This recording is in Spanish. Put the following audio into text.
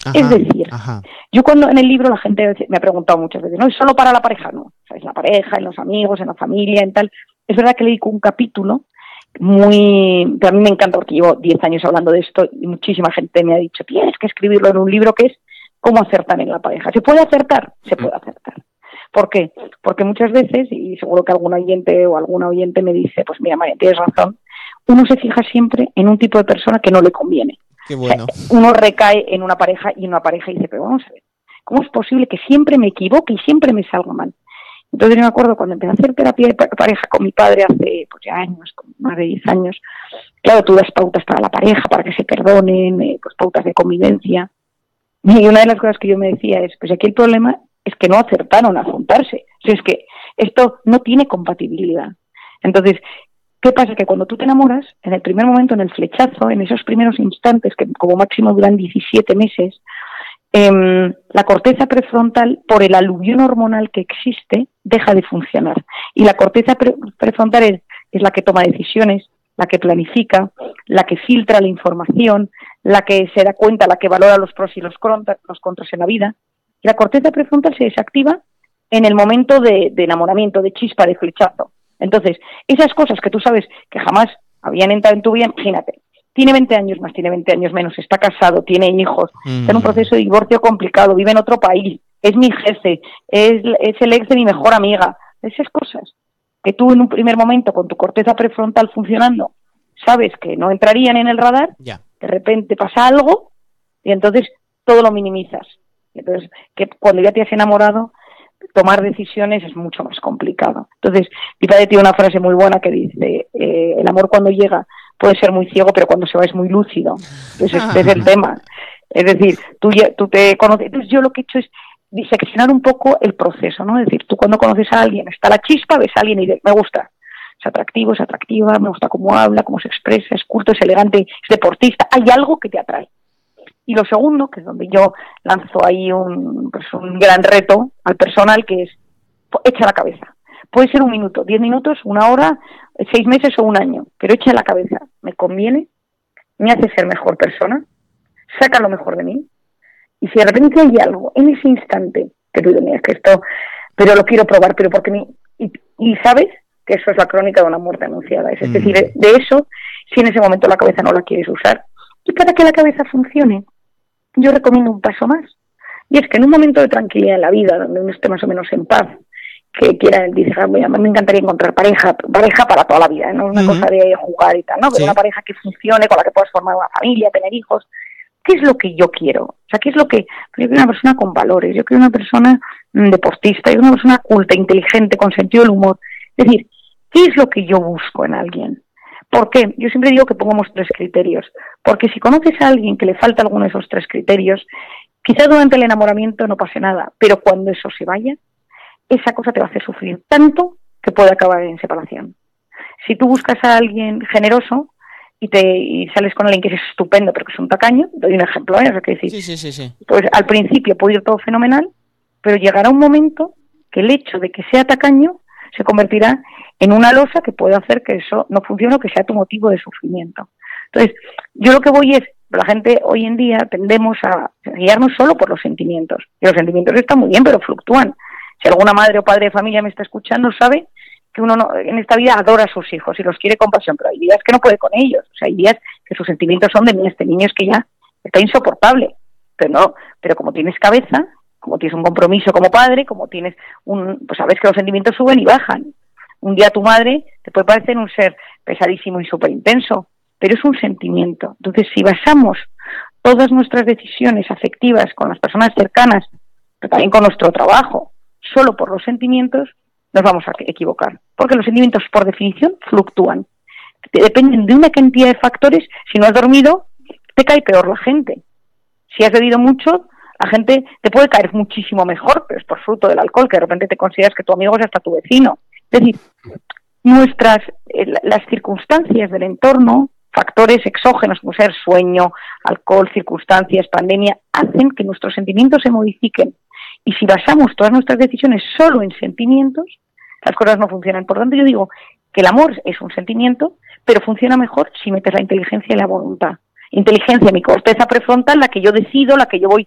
Es decir, yo cuando en el libro la gente me ha preguntado muchas veces, no, es solo para la pareja, no, o sea, es la pareja, en los amigos, en la familia, en tal. Es verdad que le dedico un capítulo que a mí me encanta porque llevo 10 años hablando de esto y muchísima gente me ha dicho, tienes que escribirlo en un libro, que es cómo acertar en la pareja. ¿Se puede acertar? Se puede acertar. ¿Por qué? Porque muchas veces, y seguro que algún oyente o alguna oyente me dice, pues mira, María, tienes razón, uno se fija siempre en un tipo de persona que no le conviene. Qué bueno. O sea, uno recae en una pareja y una pareja dice, pero vamos a ver, ¿cómo es posible que siempre me equivoque y siempre me salga mal? Entonces yo me acuerdo cuando empecé a hacer terapia de pareja con mi padre hace pues ya años, más de 10 años, claro, tú das pautas para la pareja, para que se perdonen, pues pautas de convivencia. Y una de las cosas que yo me decía es, pues aquí el problema es que no acertaron a juntarse. O sea, es que esto no tiene compatibilidad. Entonces, ¿qué pasa? Que cuando tú te enamoras, en el primer momento, en el flechazo, en esos primeros instantes, que como máximo duran 17 meses, la corteza prefrontal, por el aluvión hormonal que existe, deja de funcionar. Y la corteza prefrontal es la que toma decisiones, la que planifica, la que filtra la información, la que se da cuenta, la que valora los pros y los contras en la vida. Y la corteza prefrontal se desactiva en el momento de enamoramiento, de chispa, de flechazo. Entonces, esas cosas que tú sabes que jamás habían entrado en tu vida, imagínate, tiene 20 años más, tiene 20 años menos, está casado, tiene hijos, está en un proceso de divorcio complicado, vive en otro país, es mi jefe, es el ex de mi mejor amiga. Esas cosas que tú en un primer momento con tu corteza prefrontal funcionando sabes que no entrarían en el radar, de repente pasa algo y entonces todo lo minimizas. Entonces, que cuando ya te has enamorado, tomar decisiones es mucho más complicado. Entonces, mi padre tiene una frase muy buena que dice, el amor cuando llega puede ser muy ciego, pero cuando se va es muy lúcido. Entonces, este es el tema. Es decir, tú te conoces. Entonces, yo lo que he hecho es diseccionar un poco el proceso, ¿no? Es decir, tú cuando conoces a alguien, está la chispa, ves a alguien y dices, me gusta. Es atractivo, es atractiva, me gusta cómo habla, cómo se expresa, es culto, es elegante, es deportista. Hay algo que te atrae. Y lo segundo, que es donde yo lanzo ahí un gran reto al personal, que es echa la cabeza. Puede ser 1 minuto, 10 minutos, 1 hora, 6 meses o 1 año, pero echa la cabeza. ¿Me conviene? ¿Me hace ser mejor persona? ¿Saca lo mejor de mí? Y si de repente hay algo en ese instante que tú dices, que esto, pero lo quiero probar, pero porque y sabes que eso es la crónica de una muerte anunciada. Es decir, de eso, si en ese momento la cabeza no la quieres usar. Y para que la cabeza funcione, yo recomiendo un paso más. Y es que en un momento de tranquilidad en la vida, donde uno esté más o menos en paz, que quiera, dice, a mí me encantaría encontrar pareja para toda la vida, no es una cosa de jugar y tal, ¿no? Pero una pareja que funcione, con la que puedas formar una familia, tener hijos. ¿Qué es lo que yo quiero? O sea, ¿qué es lo que...? Yo quiero una persona con valores, yo quiero una persona deportista, yo quiero una persona culta, inteligente, con sentido del humor. Es decir, ¿qué es lo que yo busco en alguien? ¿Por qué? Yo siempre digo que pongamos 3 criterios, porque si conoces a alguien que le falta alguno de esos 3 criterios, quizás durante el enamoramiento no pase nada, pero cuando eso se vaya, esa cosa te va a hacer sufrir tanto que puede acabar en separación. Si tú buscas a alguien generoso y sales con alguien que es estupendo pero que es un tacaño, doy un ejemplo, ¿eh? O sea, que decir, Sí. Pues al principio puede ir todo fenomenal, pero llegará un momento que el hecho de que sea tacaño se convertirá en una losa que puede hacer que eso no funcione o que sea tu motivo de sufrimiento. Entonces, yo lo que voy es, la gente hoy en día tendemos a guiarnos solo por los sentimientos. Y los sentimientos están muy bien, pero fluctúan. Si alguna madre o padre de familia me está escuchando, sabe que uno en esta vida adora a sus hijos y los quiere con pasión, pero hay días que no puede con ellos. O sea, hay días que sus sentimientos son de este niño es que ya está insoportable. Pero como tienes cabeza, como tienes un compromiso como padre, como tienes pues sabes que los sentimientos suben y bajan. Un día tu madre te puede parecer un ser pesadísimo y súper intenso, pero es un sentimiento. Entonces, si basamos todas nuestras decisiones afectivas con las personas cercanas, pero también con nuestro trabajo, solo por los sentimientos, nos vamos a equivocar. Porque los sentimientos, por definición, fluctúan. Dependen de una cantidad de factores. Si no has dormido, te cae peor la gente. Si has bebido mucho, la gente te puede caer muchísimo mejor, pero es por fruto del alcohol, que de repente te consideras que tu amigo es hasta tu vecino. Es decir, las circunstancias del entorno, factores exógenos como ser sueño, alcohol, circunstancias, pandemia, hacen que nuestros sentimientos se modifiquen. Y si basamos todas nuestras decisiones solo en sentimientos, las cosas no funcionan. Por tanto, yo digo que el amor es un sentimiento, pero funciona mejor si metes la inteligencia y la voluntad. Inteligencia, mi corteza prefrontal, la que yo decido, la que yo voy